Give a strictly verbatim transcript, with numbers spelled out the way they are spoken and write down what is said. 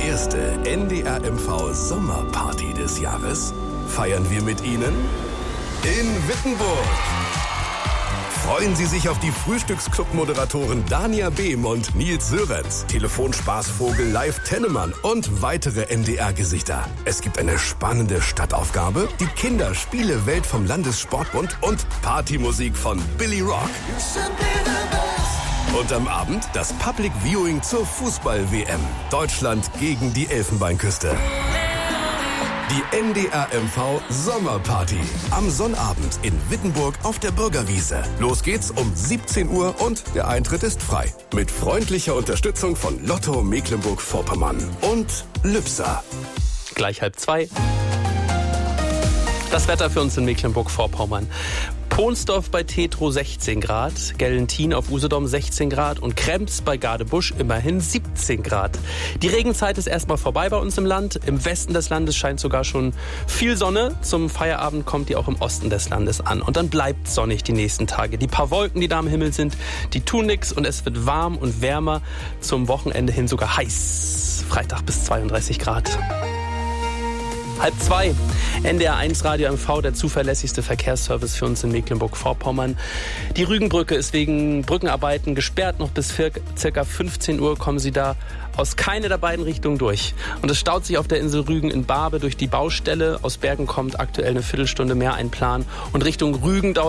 erste N D R M V Sommerparty des Jahres feiern wir mit Ihnen in Wittenburg. Freuen Sie sich auf die Frühstücksclub-Moderatoren Dania Behm und Nils Sörenz, Telefonspaßvogel Live Tennemann und weitere N D R-Gesichter. Es gibt eine spannende Stadtaufgabe, die Kinderspiele-Welt vom Landessportbund und Partymusik von Billy Rock. Und am Abend das Public Viewing zur Fußball-W M. Deutschland gegen die Elfenbeinküste. Die N D R M V Sommerparty. Am Sonnabend in Wittenburg auf der Bürgerwiese. Los geht's um siebzehn Uhr und der Eintritt ist frei. Mit freundlicher Unterstützung von Lotto Mecklenburg-Vorpommern und Lübser. Gleich halb zwei. Das Wetter für uns in Mecklenburg-Vorpommern. Pohnsdorf bei Tetro sechzehn Grad, Gellentin auf Usedom sechzehn Grad und Krems bei Gadebusch immerhin siebzehn Grad. Die Regenzeit ist erstmal vorbei bei uns im Land. Im Westen des Landes scheint sogar schon viel Sonne. Zum Feierabend kommt die auch im Osten des Landes an. Und dann bleibt sonnig die nächsten Tage. Die paar Wolken, die da am Himmel sind, die tun nix und es wird warm und wärmer. Zum Wochenende hin sogar heiß. Freitag bis zweiunddreißig Grad. Halb zwei. N D R eins Radio M V, der zuverlässigste Verkehrsservice für uns in Mecklenburg-Vorpommern. Die Rügenbrücke ist wegen Brückenarbeiten gesperrt. Noch bis circa fünfzehn Uhr kommen Sie da aus keine der beiden Richtungen durch. Und es staut sich auf der Insel Rügen in Barbe durch die Baustelle. Aus Bergen kommt aktuell eine Viertelstunde mehr ein Plan. Und Richtung Rügen dauert